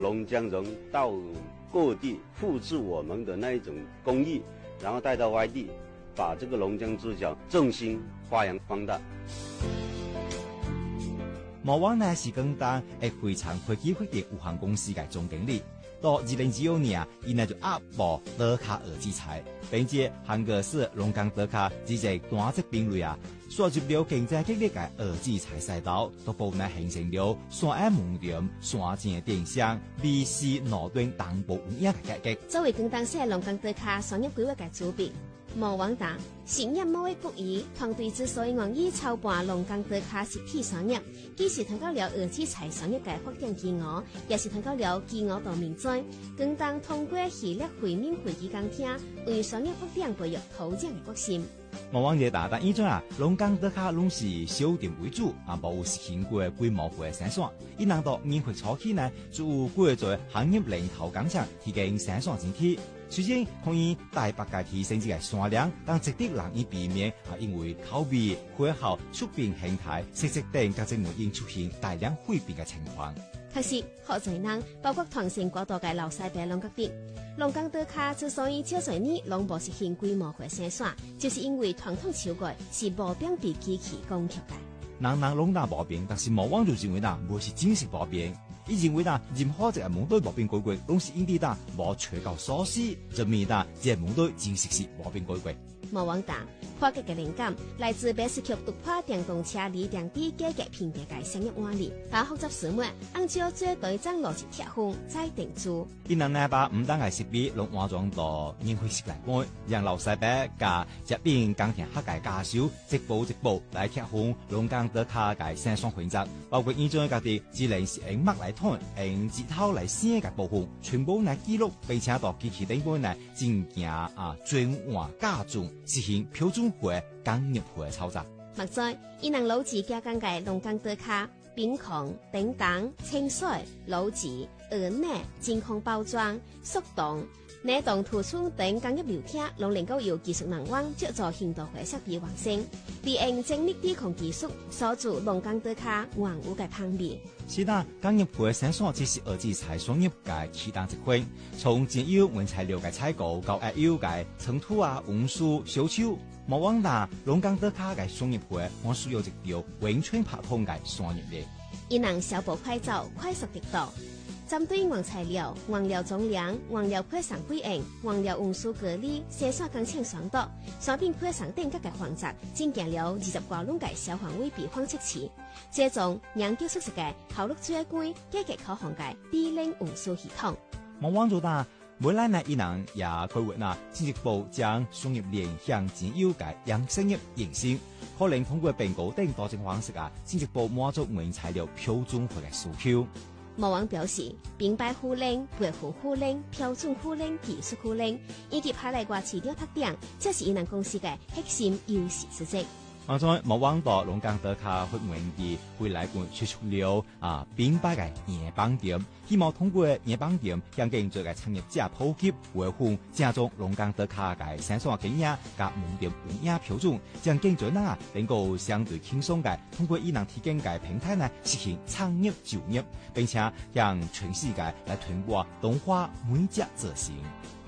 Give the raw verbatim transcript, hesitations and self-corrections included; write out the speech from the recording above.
龙江人到各地复制我们的那一种工艺，然后带到外地，把这个龙江猪脚振兴发扬光大。 毛王呢是广东诶非常科技发展有限公司嘅总经理。到二零一六年，伊呢就压爆德卡耳机材，并且韩国是龙江德卡只只单只兵类啊，刷入了竞争激烈嘅耳机材赛道，逐步呢形成了山岸门店、山前電商、B C 腦端等部五樣嘅格局。 作為廣東省龍江德卡商業規劃嘅主筆，毛王達成業某嘅國語團隊之所以願意操辦龍江德卡實體商業，既是探究了耳機材商業嘅發展機遇，也是探究了機遇到面在廣東通過系列會面會議講廳，為商業發展培育土壤嘅決心。 毛王爺大但依種啊，龍江德卡攏是小店為主，啊冇實行過規模化生產。伊能到年會初期呢，就有過在行業領頭工廠提供生產整體。雖然可以大幅嘅提升自己產量，但值得難以避免啊，因為口味、配合、出品形態、設計等各種原因出現大量潰變嘅情況。 確實，好在能包括團成國度嘅老西北龍角啲，龍江德卡之所以少在呢攏無實行規模化生產，就是因為傳統手藝是無便被機器攻擊嘅。 人人攏打毛病，但是毛王就認為呐，唔是正式毛病。伊認為呐，任何一個門對毛病改過，攏是因地呾無找到鎖匙，證明呾這門對正式是毛病改過。 毛王達破格嘅靈感來自百事曲突破電動車理電機價格平台嘅商業案例，把複雜事物按照最對症邏輯貼方再定做。伊能呢把唔單係設備攏換裝到年會時來買，讓老西北加一邊鋼鐵客嘅家屬一步一步來貼方龍江德卡嘅生產環節，包括依種家己只能是用麥來吞，用指頭來寫嘅部分，全部來記錄，並且到機器頂端來進行啊轉換加重。實行標準化、工業化操作。 目在，伊能老字加工嘅龍江德卡、邊框、頂檔、清水、老字、鵝內、真空包裝、速凍、內動突出等工業流程，攏能夠由技術人員製作現代化設備完成，利用精密低空技術，鎖住龍江德卡萬物嘅香味。 是啦，工業化生產只是耳機材商業嘅其中一環，從原有原材料嘅採購到還有嘅存儲啊、運輸、銷售，毛王達龍江德卡嘅商業化，我需要一條完全拍通嘅商業鏈。 伊能小步快走，快速得到。針對原材料、原料總量、原料配送費用、原料運輸隔離、生產工程商度、產品配送等各個環節，進行了二十多輪嘅小範圍備荒測試，這種研究出色嘅效率最高、價格可行嘅低廉運輸系統。 毛王做大，未來呢，伊能也規劃呢進一步將商業鏈向前有嘅養生業延伸，可能通過併購等多種方式啊，進一步滿足原材料標準化嘅需求。 毛王表示，品牌護領、配合護領、標準護領、技術護領，以及海內外市場特點，這是伊能公司嘅核心優勢之一。 啊，在毛王到龍江德卡發源地回來館推出了啊品牌嘅夜幫店，希望通過夜幫店向更多嘅產業者普及維護正宗龍江德卡嘅生產經驗加門店文雅標準，將更多人啊能夠相對輕鬆嘅通過伊能提供嘅平台呢實行創業就業，並且讓全世界來傳播文化美食之行。